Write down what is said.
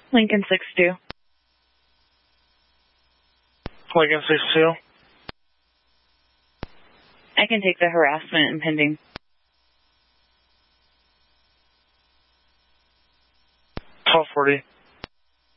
Lincoln 6-2. Lincoln 6-2. I can take the harassment and pending. 1240.